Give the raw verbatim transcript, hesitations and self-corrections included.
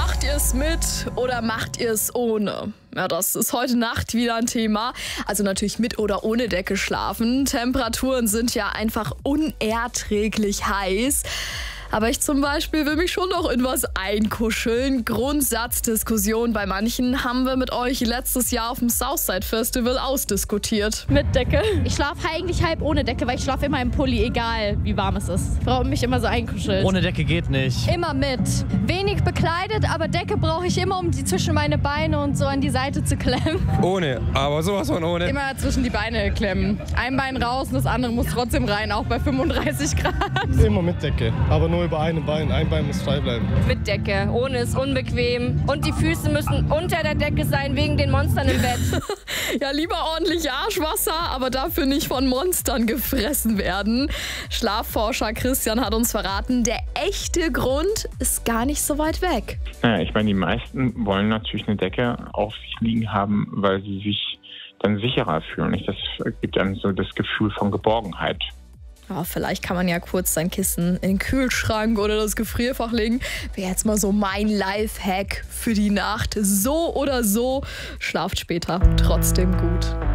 Macht ihr es mit oder macht ihr es ohne? Ja, das ist heute Nacht wieder ein Thema. Also natürlich mit oder ohne Decke schlafen. Temperaturen sind ja einfach unerträglich heiß. Aber ich zum Beispiel will mich schon noch in was einkuscheln. Grundsatzdiskussion bei manchen haben wir mit euch letztes Jahr auf dem Southside Festival ausdiskutiert. Mit Decke. Ich schlafe eigentlich halb ohne Decke, weil ich schlafe immer im Pulli, egal wie warm es ist. Ich brauche mich immer so einkuscheln. Ohne Decke geht nicht. Immer mit. Wenig bekleidet, aber Decke brauche ich immer, um die zwischen meine Beine und so an die Seite zu klemmen. Ohne, aber sowas von ohne. Immer zwischen die Beine klemmen. Ein Bein raus und das andere muss trotzdem rein, auch bei fünfunddreißig Grad. Immer mit Decke, aber nur über ein Bein. Ein Bein muss frei bleiben. Mit Decke. Ohne ist unbequem. Und die Füße müssen unter der Decke sein, wegen den Monstern im Bett. Ja, lieber ordentlich Arschwasser, aber dafür nicht von Monstern gefressen werden. Schlafforscher Christian hat uns verraten, der echte Grund ist gar nicht so weit weg. Naja, ich meine, die meisten wollen natürlich eine Decke auf sich liegen haben, weil sie sich dann sicherer fühlen. Das gibt einem so das Gefühl von Geborgenheit. Ja, vielleicht kann man ja kurz sein Kissen in den Kühlschrank oder das Gefrierfach legen. Wäre jetzt mal so mein Lifehack für die Nacht. So oder so, schlaft später trotzdem gut.